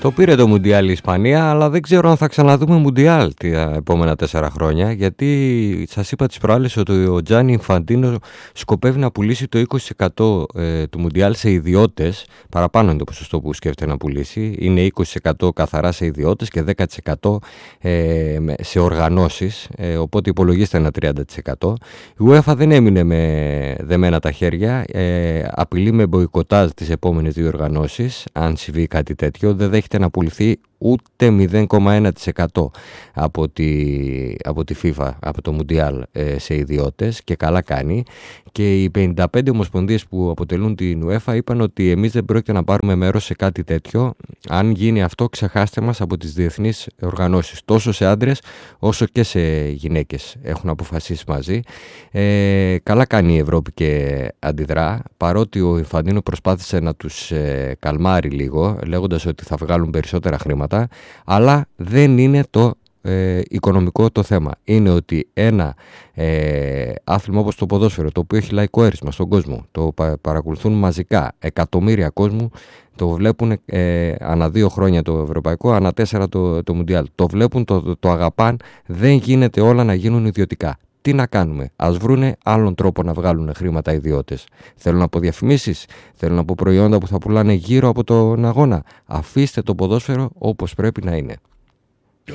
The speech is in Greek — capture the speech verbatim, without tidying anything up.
Το πήρε το Μουντιάλ η Ισπανία, αλλά δεν ξέρω αν θα ξαναδούμε Μουντιάλ τα επόμενα τέσσερα χρόνια, γιατί σας είπα τις προάλλες ότι ο Τζάνι Ινφαντίνο σκοπεύει να πουλήσει το είκοσι τοις εκατό του Μουντιάλ σε ιδιώτες, παραπάνω είναι το ποσοστό που σκέφτεται να πουλήσει, είναι είκοσι τοις εκατό καθαρά σε ιδιώτες και δέκα τοις εκατό σε οργανώσεις, οπότε υπολογίστε ένα τριάντα τοις εκατό. Η UEFA δεν έμεινε με δεμένα τα χέρια, απειλεί με μποϊκοτάζ τις επόμενες δύο οργανώσεις, αν συμβεί κάτι τέτοιο, δεν δέχεται να πουληθεί ούτε μηδέν κόμμα ένα τοις εκατό από τη, από τη FIFA, από το Μουντιάλ σε ιδιώτες, και καλά κάνει. Και οι πενήντα πέντε ομοσπονδίες που αποτελούν την UEFA είπαν ότι εμείς δεν πρόκειται να πάρουμε μέρος σε κάτι τέτοιο. Αν γίνει αυτό, ξεχάστε μας από τις διεθνείς οργανώσεις, τόσο σε άντρες όσο και σε γυναίκες έχουν αποφασίσει μαζί. Ε, καλά κάνει η Ευρώπη και αντιδρά, παρότι ο Ινφαντίνο προσπάθησε να τους ε, καλμάρει λίγο, λέγοντας ότι θα βγάλουν περισσότερα χρήματα, αλλά δεν είναι το ε, οικονομικό το θέμα. Είναι ότι ένα ε, άθλημα όπως το ποδόσφαιρο, το οποίο έχει λαϊκό έρισμα στον κόσμο, το πα, παρακολουθούν μαζικά εκατομμύρια κόσμου, το βλέπουν ε, ανά δύο χρόνια το ευρωπαϊκό, ανά τέσσερα το, το Μουντιάλ, το βλέπουν, το, το, το αγαπάν, δεν γίνεται όλα να γίνουν ιδιωτικά. Τι να κάνουμε, ας βρούνε άλλον τρόπο να βγάλουν χρήματα ιδιώτες. Θέλουν από διαφημίσεις, θέλουν από προϊόντα που θα πουλάνε γύρω από τον αγώνα. Αφήστε το ποδόσφαιρο όπως πρέπει να είναι.